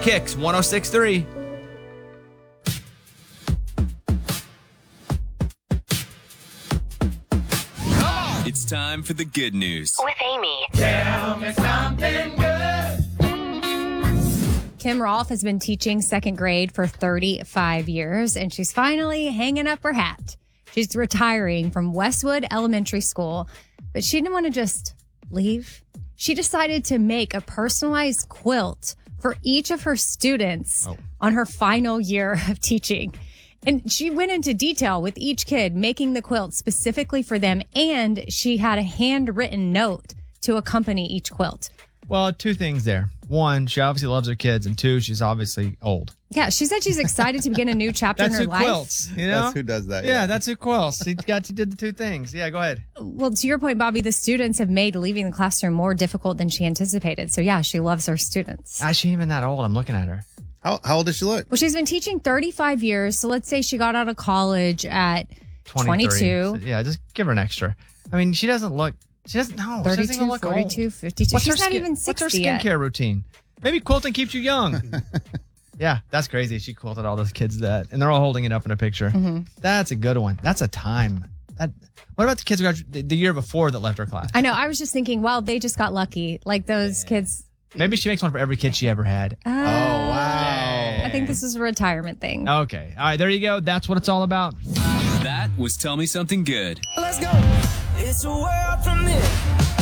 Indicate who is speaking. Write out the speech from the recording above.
Speaker 1: Kicks 106.3.
Speaker 2: It's time for the good news.
Speaker 3: With Amy.
Speaker 4: Tell me something good.
Speaker 5: Kim Rolfe has been teaching second grade for 35 years, and she's finally hanging up her hat. She's retiring from Westwood Elementary School, but she didn't want to just leave. She decided to make a personalized quilt for each of her students on her final year of teaching. And she went into detail with each kid, making the quilt specifically for them, and she had a handwritten note to accompany each quilt.
Speaker 1: Well, two things there. One, she obviously loves her kids, and two, she's obviously old.
Speaker 5: Yeah, she said she's excited to begin a new chapter in
Speaker 1: That's
Speaker 5: her
Speaker 1: who
Speaker 5: life.
Speaker 1: quilts, you know?
Speaker 6: That's who does that.
Speaker 1: Yeah, that's who quilts. She did the two things. Yeah, go ahead.
Speaker 5: Well, to your point, Bobby, the students have made leaving the classroom more difficult than she anticipated. So, yeah, she loves her students.
Speaker 1: She ain't even that old. I'm looking at her.
Speaker 6: How old does she look?
Speaker 5: Well, she's been teaching 35 years. So let's say she got out of college at 22.
Speaker 1: So, yeah, just give her an extra. I mean, she doesn't look... She doesn't know.
Speaker 5: 32,
Speaker 1: She doesn't look
Speaker 5: 42,
Speaker 1: old.
Speaker 5: 52.
Speaker 1: What's
Speaker 5: She's
Speaker 1: her
Speaker 5: not
Speaker 1: skin-
Speaker 5: even 60
Speaker 1: What's her
Speaker 5: yet.
Speaker 1: skincare routine? Maybe quilting keeps you young. Yeah, that's crazy. She quilted all those kids that, and they're all holding it up in a picture.
Speaker 5: Mm-hmm.
Speaker 1: That's a good one. That's a time. What about the kids who graduated the year before that left her class?
Speaker 5: I know. I was just thinking, well, they just got lucky. Like those kids.
Speaker 1: Maybe she makes one for every kid she ever had.
Speaker 6: Oh, wow.
Speaker 5: I think this is a retirement thing.
Speaker 1: Okay. All right, there you go. That's what it's all about.
Speaker 2: That was Tell Me Something Good.
Speaker 4: Let's go. It's a world from this.